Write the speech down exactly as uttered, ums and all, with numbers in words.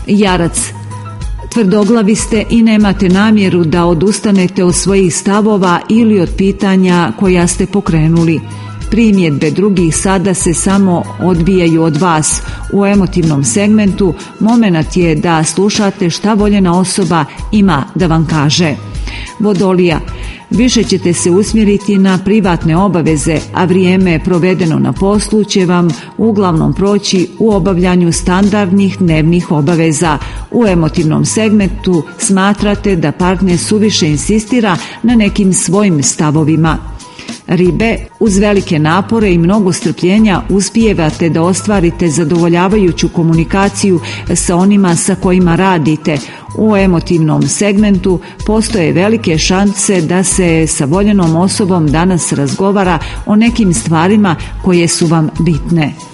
Jarac: tvrdoglavi ste i nemate namjeru da odustanete od svojih stavova ili od pitanja koja ste pokrenuli. Primjedbe drugih sada se samo odbijaju od vas. U emotivnom segmentu momenat je da slušate šta voljena osoba ima da vam kaže. Vodolija: više ćete se usmjeriti na privatne obaveze, a vrijeme provedeno na poslu će vam uglavnom proći u obavljanju standardnih dnevnih obaveza. U emotivnom segmentu smatrate da partner suviše insistira na nekim svojim stavovima. Ribe: uz velike napore i mnogo strpljenja uspijevate da ostvarite zadovoljavajuću komunikaciju sa onima sa kojima radite. U emotivnom segmentu postoje velike šanse da se sa voljenom osobom danas razgovara o nekim stvarima koje su vam bitne.